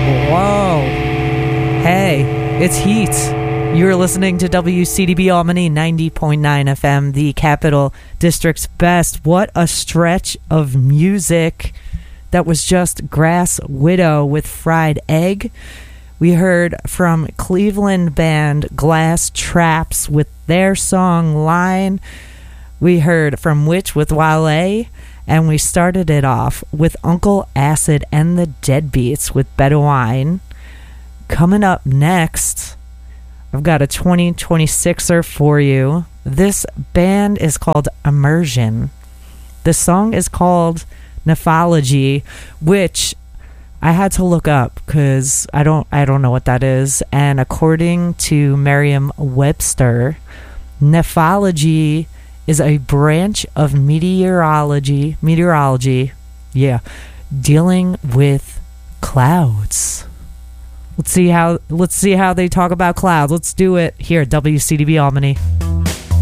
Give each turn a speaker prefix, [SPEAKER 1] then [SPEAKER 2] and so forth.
[SPEAKER 1] Whoa. Hey, it's Heat. You're listening to WCDB Albany 90.9 FM, the Capital District's best. What a stretch of music. That was just Grass Widow with Fried Egg. We heard from Cleveland band Glass Traps with their song Line. We heard from Witch with Wale. And we started it off with Uncle Acid and the Deadbeats with Bedouine. Coming up next, I've got a 2026er for you. This band is called Immersion. The song is called Nephology, which I had to look up because I don't know what that is. And according to Merriam-Webster, nephology is a branch of meteorology, dealing with clouds. Let's see how they talk about clouds. Let's do it here at WCDB Albany.